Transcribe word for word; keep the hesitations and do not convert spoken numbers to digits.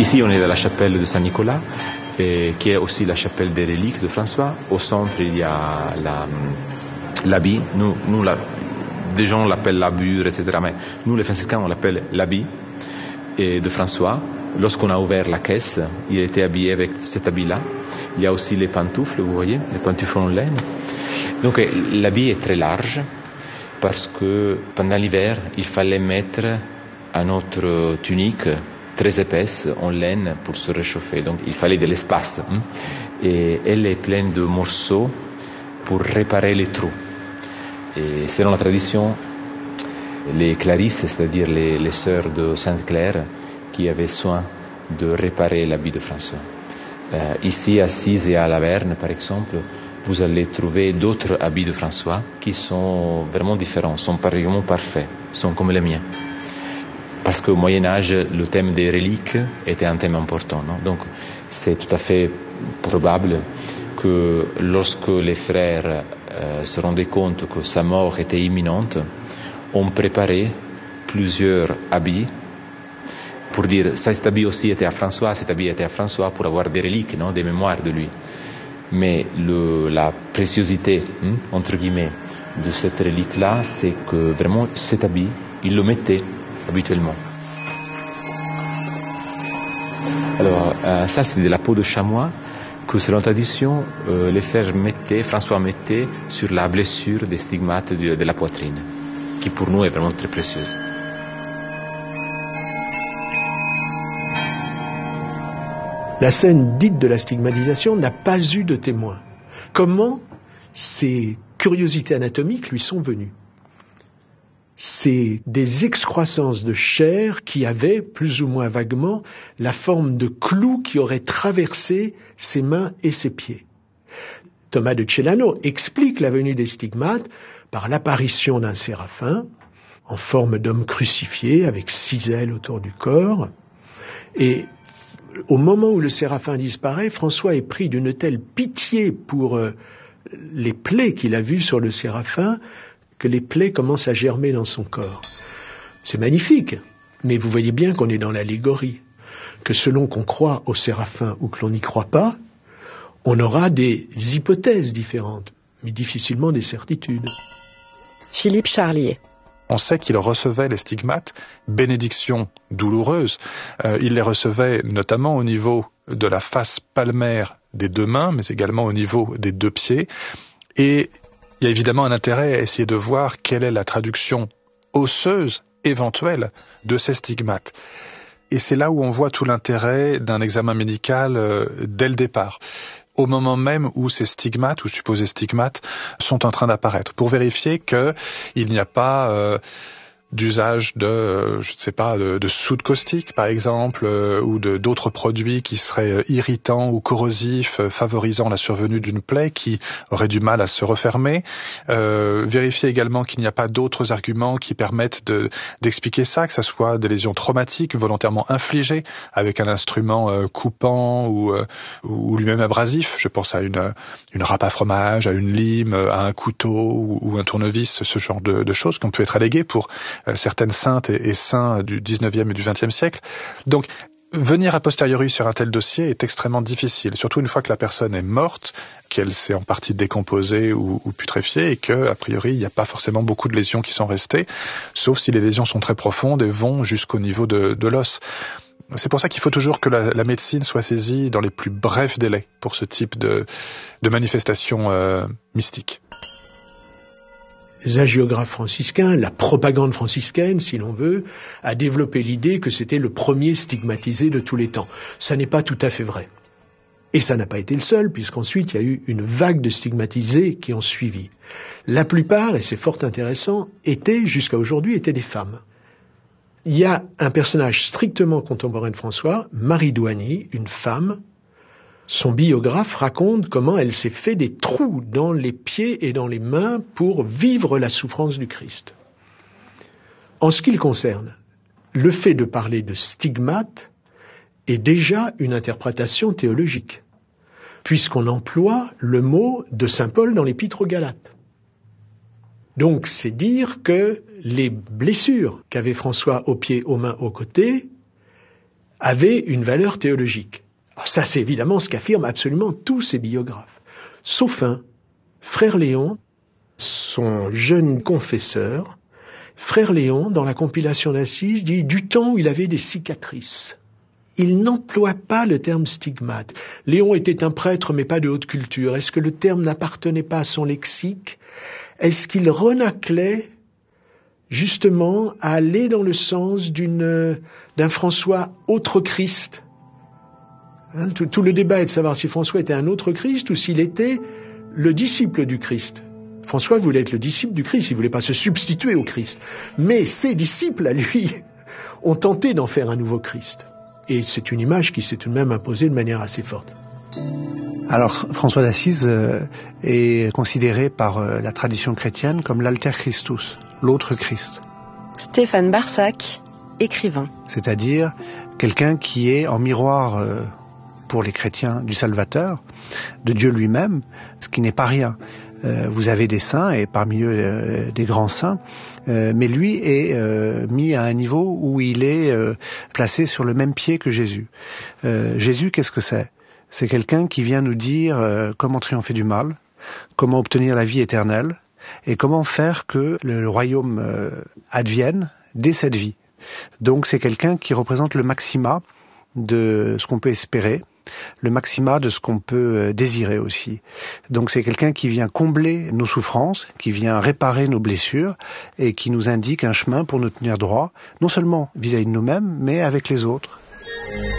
Ici, on est dans la chapelle de Saint-Nicolas, et qui est aussi la chapelle des reliques de François. Au centre, il y a la, l'habit. Nous, nous la, des gens l'appellent la bure, et cetera. Mais nous, les franciscains, on l'appelle l'habit de François. Lorsqu'on a ouvert la caisse, il était habillé avec cet habit-là. Il y a aussi les pantoufles, vous voyez, les pantoufles en laine. Donc l'habit est très large parce que pendant l'hiver, il fallait mettre à notre tunique très épaisse en laine pour se réchauffer. Donc il fallait de l'espace. Et elle est pleine de morceaux pour réparer les trous. Et selon la tradition, les clarisses, c'est-à-dire les, les sœurs de Sainte-Claire, qui avaient soin de réparer l'habit de François. Euh, ici, à Cise et à Laverne, par exemple, vous allez trouver d'autres habits de François qui sont vraiment différents, sont vraiment parfaits, sont comme les miens. Parce qu'au Moyen-Âge, le thème des reliques était un thème important. Non? Donc, c'est tout à fait probable que lorsque les frères euh, se rendaient compte que sa mort était imminente, on préparait plusieurs habits pour dire, cet habit aussi était à François, cet habit était à François, pour avoir des reliques, non, des mémoires de lui. Mais le, la préciosité, hein, entre guillemets, de cette relique-là, c'est que vraiment cet habit, il le mettait habituellement. Alors, euh, ça c'est de la peau de chamois que, selon la tradition, euh, les frères mettaient, François mettait sur la blessure des stigmates de, de la poitrine, qui pour nous est vraiment très précieuse. La scène dite de la stigmatisation n'a pas eu de témoin. Comment ces curiosités anatomiques lui sont venues? C'est des excroissances de chair qui avaient, plus ou moins vaguement, la forme de clous qui auraient traversé ses mains et ses pieds. Thomas de Celano explique la venue des stigmates par l'apparition d'un séraphin en forme d'homme crucifié avec six ailes autour du corps. Et au moment où le séraphin disparaît, François est pris d'une telle pitié pour euh, les plaies qu'il a vues sur le séraphin que les plaies commencent à germer dans son corps. C'est magnifique, mais vous voyez bien qu'on est dans l'allégorie, que selon qu'on croit au séraphin ou que l'on n'y croit pas, on aura des hypothèses différentes, mais difficilement des certitudes. Philippe Charlier. On sait qu'il recevait les stigmates, bénédictions douloureuses. Euh, il les recevait notamment au niveau de la face palmaire des deux mains, mais également au niveau des deux pieds. Et il y a évidemment un intérêt à essayer de voir quelle est la traduction osseuse éventuelle de ces stigmates. Et c'est là où on voit tout l'intérêt d'un examen médical euh, dès le départ, au moment même où ces stigmates, ou supposés stigmates, sont en train d'apparaître, pour vérifier qu'il n'y a pas euh, d'usage de, euh, je ne sais pas, de, de soude caustique, par exemple, euh, ou de, d'autres produits qui seraient irritants ou corrosifs, euh, favorisant la survenue d'une plaie qui aurait du mal à se refermer. Euh, vérifier également qu'il n'y a pas d'autres arguments qui permettent de, d'expliquer ça, que ce soit des lésions traumatiques volontairement infligées avec un instrument euh, coupant ou, euh, ou lui-même abrasif. Je pense à une, une râpe à fromage, à une lime, à un couteau ou, ou un tournevis, ce genre de, de choses qu'on peut être alléguées pour certaines saintes et saints du dix-neuvième et du vingtième siècle. Donc, venir a posteriori sur un tel dossier est extrêmement difficile, surtout une fois que la personne est morte, qu'elle s'est en partie décomposée ou, ou putréfiée, et que, a priori, il n'y a pas forcément beaucoup de lésions qui sont restées, sauf si les lésions sont très profondes et vont jusqu'au niveau de, de l'os. C'est pour ça qu'il faut toujours que la, la médecine soit saisie dans les plus brefs délais pour ce type de, de manifestations euh, mystiques. Les hagiographes franciscains, la propagande franciscaine, si l'on veut, a développé l'idée que c'était le premier stigmatisé de tous les temps. Ça n'est pas tout à fait vrai. Et ça n'a pas été le seul, puisqu'ensuite il y a eu une vague de stigmatisés qui ont suivi. La plupart, et c'est fort intéressant, étaient, jusqu'à aujourd'hui, étaient des femmes. Il y a un personnage strictement contemporain de François, Marie Douany, une femme. Son biographe raconte comment elle s'est fait des trous dans les pieds et dans les mains pour vivre la souffrance du Christ. En ce qui le concerne, le fait de parler de stigmate est déjà une interprétation théologique, puisqu'on emploie le mot de saint Paul dans l'Épître aux Galates. Donc c'est dire que les blessures qu'avait François aux pieds, aux mains, aux côtés avait une valeur théologique. Alors ça, c'est évidemment ce qu'affirment absolument tous ces biographes. Sauf un, Frère Léon, son jeune confesseur, Frère Léon, dans la compilation d'Assise, dit « du temps où il avait des cicatrices ». Il n'emploie pas le terme stigmate. Léon était un prêtre, mais pas de haute culture. Est-ce que le terme n'appartenait pas à son lexique? Est-ce qu'il renâclait justement à aller dans le sens d'une, d'un François autre Christ? Hein, tout, tout le débat est de savoir si François était un autre Christ ou s'il était le disciple du Christ. François voulait être le disciple du Christ, il ne voulait pas se substituer au Christ. Mais ses disciples, à lui, ont tenté d'en faire un nouveau Christ. Et c'est une image qui s'est tout de même imposée de manière assez forte. Alors, François d'Assise euh, est considéré par euh, la tradition chrétienne comme l'alter Christus, l'autre Christ. Stéphane Barsac, écrivain. C'est-à-dire quelqu'un qui est en miroir euh, pour les chrétiens du Salvateur, de Dieu lui-même, ce qui n'est pas rien. Euh, vous avez des saints, et parmi eux euh, des grands saints, euh, mais lui est euh, mis à un niveau où il est euh, placé sur le même pied que Jésus. Euh, Jésus, qu'est-ce que c'est? C'est quelqu'un qui vient nous dire euh, comment triompher du mal, comment obtenir la vie éternelle, et comment faire que le royaume euh, advienne dès cette vie. Donc c'est quelqu'un qui représente le maxima de ce qu'on peut espérer, le maxima de ce qu'on peut désirer aussi. Donc c'est quelqu'un qui vient combler nos souffrances, qui vient réparer nos blessures et qui nous indique un chemin pour nous tenir droit, non seulement vis-à-vis de nous-mêmes, mais avec les autres.